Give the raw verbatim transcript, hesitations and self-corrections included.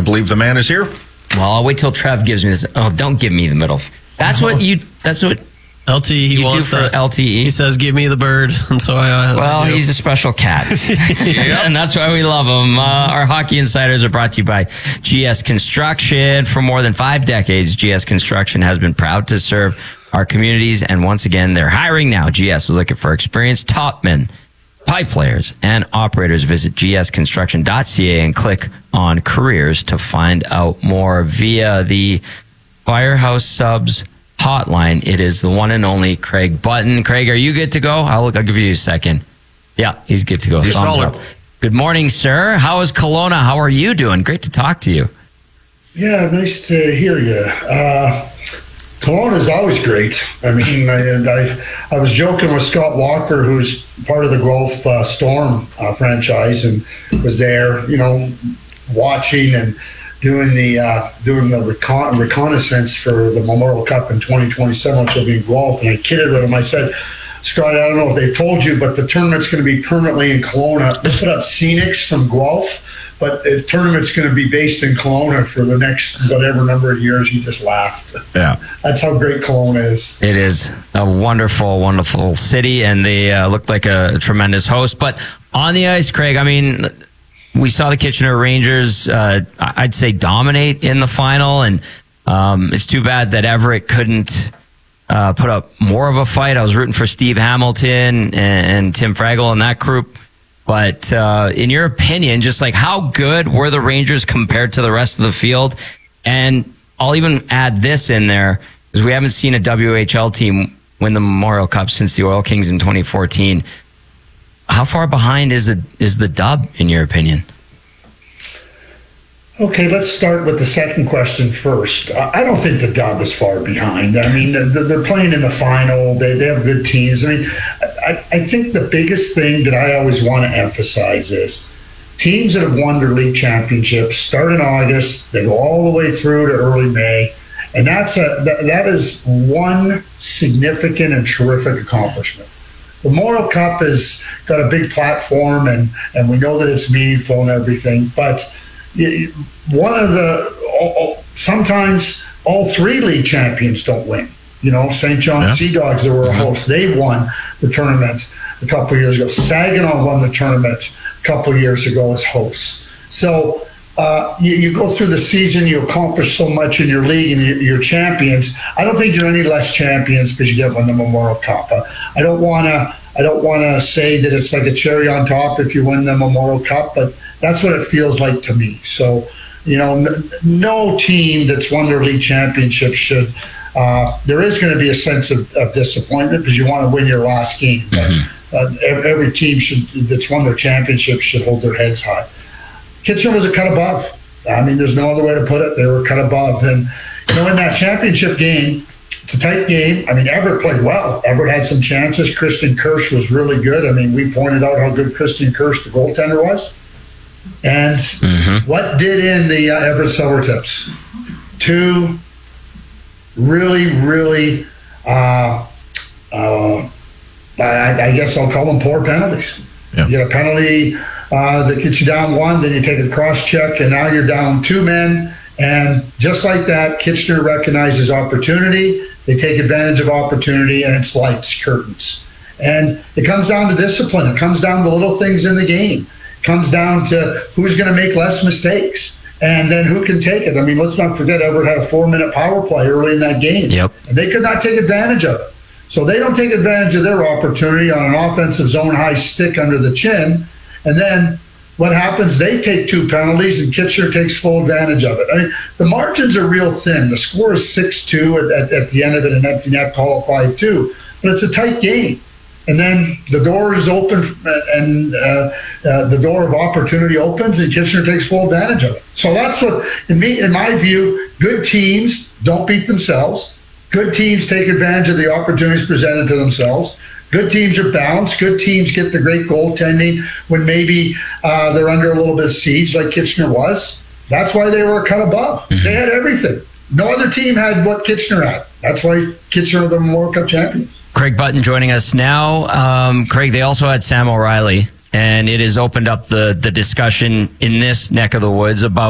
I believe the man is here. Well, I'll wait till Trev gives me this. Oh, don't give me the middle. That's what you. That's what L T E. He you do wants for that. L T E. He says, "Give me the bird," and so I. I Well, do. he's a special cat, and that's why we love him. Uh, our Hockey Insiders are brought to you by G S Construction. For more than five decades, G S Construction has been proud to serve our communities, and once again, they're hiring now. G S is looking for experienced top men, pipe layers, and operators. Visit g s construction dot c a and click on careers to find out more via the Firehouse Subs hotline. It is the one and only Craig Button. Craig, are you good to go? I'll, I'll give you a second. Yeah, he's good to go. He's Thumbs solid. up. Good morning, sir. How is Kelowna? How are you doing? Great to talk to you. Yeah, nice to hear you. Uh, Kelowna is always great. I mean, I, I I was joking with Scott Walker, who's part of the Guelph uh, Storm uh, franchise, and was there, you know, watching and doing the uh, doing the recon- reconnaissance for the Memorial Cup in twenty twenty-seven, which will be in Guelph. And I kidded with him. I said, Scott, I don't know if they told you, but the tournament's going to be permanently in Kelowna. They put up Scenics from Guelph, but the tournament's going to be based in Kelowna for the next whatever number of years. He just laughed. Yeah. That's how great Kelowna is. It is a wonderful, wonderful city, and they uh, look like a tremendous host. But on the ice, Craig, I mean, we saw the Kitchener Rangers, uh, I'd say, dominate in the final, and um, it's too bad that Everett couldn't uh, put up more of a fight. I was rooting for Steve Hamilton and, and Tim Fraggle and that group. But uh, in your opinion, just like how good were the Rangers compared to the rest of the field? And I'll even add this in there, because we haven't seen a W H L team win the Memorial Cup since the Oil Kings in twenty fourteen. How far behind is the, is the Dub, in your opinion? Okay, let's start with the second question first. Uh, I don't think the Dub is far behind. I mean, th- they're playing in the final. They, they have good teams. I mean, I, I think the biggest thing that I always want to emphasize is teams that have won their league championships start in August. They go all the way through to early May. And that's a, that, that is one significant and terrific accomplishment. The Memorial Cup has got a big platform, and, and we know that it's meaningful and everything. But it, one of the sometimes all three league champions don't win. You know, Saint John yeah. Sea Dogs that were a host, they won the tournament a couple of years ago. Saginaw won the tournament a couple of years ago as hosts. So uh, you, you go through the season, you accomplish so much in your league, and you're, you're champions. I don't think you're any less champions because you get won the Memorial Cup. Uh, I don't want to. I don't want to say that it's like a cherry on top if you win the Memorial Cup, but that's what it feels like to me. So, you know, n- no team that's won their league championship should. Uh, there is going to be a sense of, of disappointment because you want to win your last game. But Mm-hmm. uh, every, every team should that's won their championship should hold their heads high. Kitchener was a cut above. I mean, there's no other way to put it. They were cut above, and you know, in that championship game. It's a tight game. I mean, Everett played well. Everett had some chances. Kristen Kirsch was really good. I mean, we pointed out how good Kristen Kirsch, the goaltender, was. And Mm-hmm. what did in the uh, Everett Silvertips? Two really, really, uh, uh, I, I guess I'll call them poor penalties. Yeah. You get a penalty uh, that gets you down one, then you take a cross check, and now you're down two men. And just like that, Kitchener recognizes opportunity. They take advantage of opportunity, and it's lights, curtains. And it comes down to discipline. It comes down to little things in the game. It comes down to who's going to make less mistakes, and then who can take it. I mean, let's not forget Everett had a four-minute power play early in that game. Yep. And they could not take advantage of it. So they don't take advantage of their opportunity on an offensive zone high stick under the chin. And then what happens? They take two penalties, and Kitchener takes full advantage of it. I mean, the margins are real thin. The score is six two at, at, at the end of it, and empty net call it five two. But it's a tight game. And then the door is open, and uh, uh, the door of opportunity opens, and Kitchener takes full advantage of it. So that's what, in me, in my view, good teams don't beat themselves. Good teams take advantage of the opportunities presented to themselves. Good teams are balanced. Good teams get the great goaltending when maybe uh, they're under a little bit of siege, like Kitchener was. That's why they were a cut above. Mm-hmm. They had everything. No other team had what Kitchener had. That's why Kitchener are the Memorial Cup champions. Craig Button joining us now. Um, Craig, they also had Sam O'Reilly, and it has opened up the, the discussion in this neck of the woods about